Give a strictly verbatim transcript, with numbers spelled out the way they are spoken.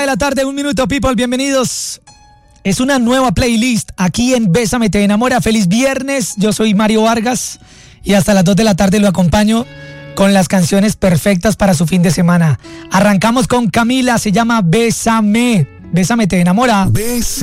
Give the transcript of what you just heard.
la tarde, un minuto, people, bienvenidos. Es una nueva playlist aquí en Bésame Te Enamora. Feliz viernes, yo soy Mario Vargas y hasta las dos de la tarde lo acompaño con las canciones perfectas para su fin de semana. Arrancamos con Camila, se llama Bésame. Bésame Te Enamora. Bésame.